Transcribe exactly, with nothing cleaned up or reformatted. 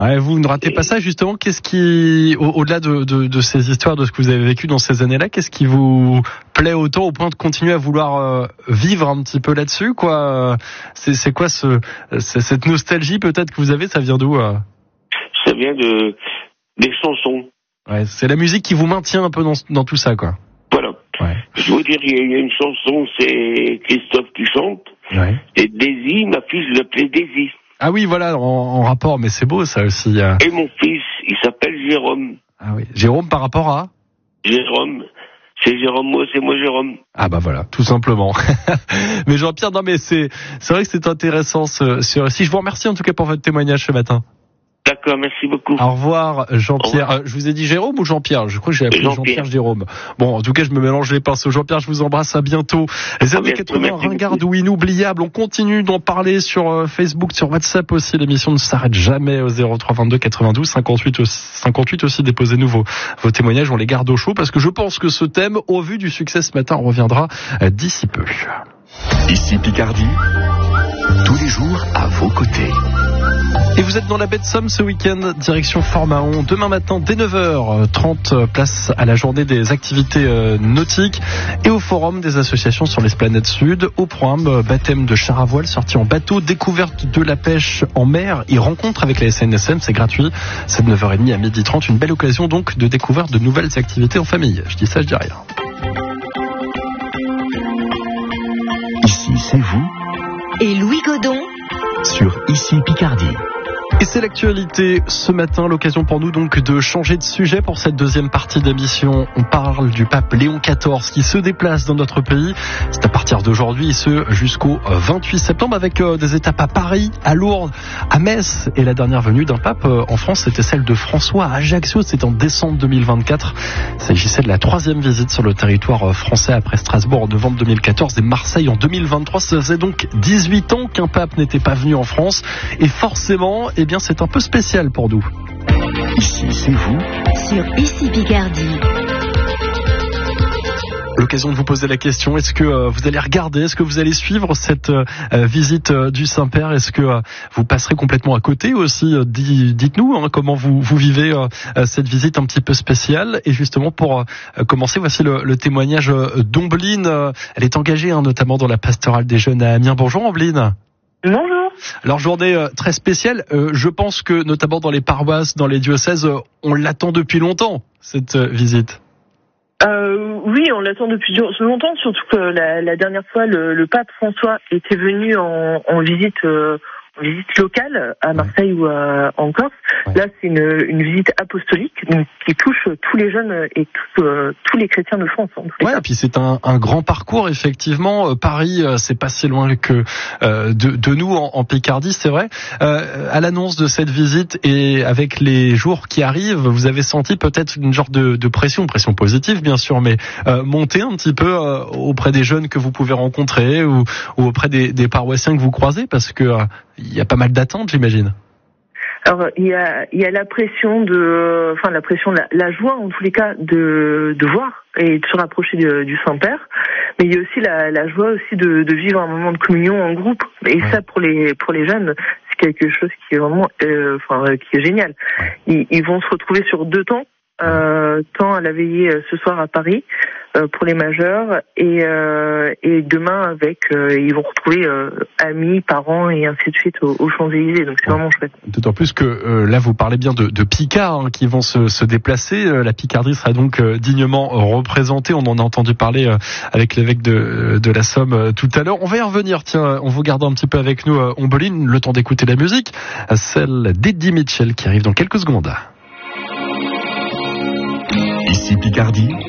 Ouais, vous ne ratez Et... pas ça, justement. Qu'est-ce qui, au- au-delà de, de, de ces histoires, de ce que vous avez vécu dans ces années-là, qu'est-ce qui vous plaît autant au point de continuer à vouloir euh, vivre un petit peu là-dessus, quoi? C'est, c'est quoi ce, c'est, cette nostalgie peut-être que vous avez? Ça vient d'où? euh Ça vient de des chansons. Ouais, c'est la musique qui vous maintient un peu dans, dans tout ça, quoi. Voilà. Ouais. Je veux dire, il y a une chanson, c'est Christophe qui chante. Ouais. Et Daisy, ma fille, je l'appelais Daisy. Ah oui, voilà, en, en rapport, mais c'est beau ça aussi. euh. Et mon fils, il s'appelle Jérôme. Ah oui, Jérôme par rapport à. Jérôme, c'est Jérôme, moi, c'est moi Jérôme. Ah bah voilà, tout simplement. Mais Jean-Pierre, non mais c'est c'est vrai que c'est intéressant ce, ce récit. Je vous remercie en tout cas pour votre témoignage ce matin. D'accord, merci beaucoup. Au revoir Jean-Pierre. Au revoir. Euh, je vous ai dit Jérôme ou Jean-Pierre? Je crois que j'ai appelé Jean-Pierre. Jean-Pierre Jérôme. Bon, en tout cas, je me mélange les pinceaux. Jean-Pierre, je vous embrasse, à bientôt. Les années bientôt, quatre-vingts, merci ringardes beaucoup. ou inoubliables. On continue d'en parler sur euh, Facebook, sur WhatsApp aussi. L'émission ne s'arrête jamais au zéro trois vingt-deux quatre-vingt-douze cinquante-huit aussi, cinquante-huit aussi. Déposez-nous vos, vos témoignages. On les garde au chaud parce que je pense que ce thème, au vu du succès ce matin, reviendra euh, d'ici peu. Ici Picardie, tous les jours à vos côtés. Et vous êtes dans la baie de Somme ce week-end, direction Fort-Mahon. Demain matin, dès neuf heures trente, place à la journée des activités euh, nautiques et au forum des associations sur l'Esplanade Sud. Au programme, euh, baptême de char à voile, sortie en bateau, découverte de la pêche en mer et rencontre avec la S N S M, c'est gratuit. C'est de neuf heures trente à midi trente, une belle occasion donc de découvrir de nouvelles activités en famille. Je dis ça, je dis rien. Ici, c'est vous, Et Louis Godon sur Ici Picardie. Et c'est l'actualité ce matin, l'occasion pour nous donc de changer de sujet pour cette deuxième partie d'émission. On parle du pape Léon quatorze qui se déplace dans notre pays. C'est à partir d'aujourd'hui et ce jusqu'au vingt-huit septembre avec des étapes à Paris, à Lourdes, à Metz. Et la dernière venue d'un pape en France, c'était celle de François à Ajaccio. C'était en décembre deux mille vingt-quatre. Il s'agissait de la troisième visite sur le territoire français après Strasbourg en novembre deux mille quatorze et Marseille en deux mille vingt-trois. Ça faisait donc dix-huit ans qu'un pape n'était pas venu en France. Et forcément, eh bien, c'est un peu spécial pour nous. Ici, c'est vous, sur Ici Picardie. L'occasion de vous poser la question, est-ce que euh, vous allez regarder, est-ce que vous allez suivre cette euh, visite euh, du Saint-Père? Est-ce que euh, vous passerez complètement à côté aussi? euh, dit, Dites-nous hein, comment vous, vous vivez euh, cette visite un petit peu spéciale. Et justement pour euh, commencer, voici le, le témoignage euh, d'Ombline. Euh, elle est engagée hein, notamment dans la pastorale des jeunes à Amiens. Bonjour Ombline. Bonjour. Alors journée euh, très spéciale, euh, je pense que notamment dans les paroisses, dans les diocèses, euh, on l'attend depuis longtemps, cette euh, visite. Euh, oui, on l'attend depuis longtemps, surtout que la, la dernière fois, le, le pape François était venu en, en visite euh, en visite locale à Marseille ouais. ou à, en Corse. Ouais. Là, c'est une, une visite apostolique donc, qui touche tous les jeunes et tous, euh, tous les chrétiens de France. En tous les ouais, cas. Et puis c'est un, un grand parcours, effectivement. Paris, c'est pas si loin que euh, de, de nous en, en Picardie, c'est vrai. Euh, à l'annonce de cette visite et avec les jours qui arrivent, vous avez senti peut-être une genre de, de pression, pression positive bien sûr, mais euh, monter un petit peu euh, auprès des jeunes que vous pouvez rencontrer ou, ou auprès des, des paroissiens que vous croisez, parce que euh, il y a pas mal d'attentes, j'imagine. Alors il y a il y a la pression de enfin la pression la, la joie en tous les cas de de voir et de se rapprocher de, du Saint-Père, mais il y a aussi la, la joie aussi de, de vivre un moment de communion en groupe et ouais. ça pour les pour les jeunes c'est quelque chose qui est vraiment euh, enfin qui est génial. Ils, ils vont se retrouver sur deux temps. Euh, temps à la veillée euh, ce soir à Paris euh, pour les majeurs et, euh, et demain avec euh, ils vont retrouver euh, amis, parents et ainsi de suite aux, aux Champs-Élysées, donc c'est ouais. vraiment chouette. D'autant plus que euh, là vous parlez bien de, de Picard hein, qui vont se, se déplacer. Euh, la Picardie sera donc euh, dignement représentée. On en a entendu parler euh, avec l'évêque de, de la Somme euh, tout à l'heure. On va y revenir. Tiens, on vous garde un petit peu avec nous, euh, Ombeline, le temps d'écouter la musique, celle d'Eddie Mitchell qui arrive dans quelques secondes. Ici Picardie,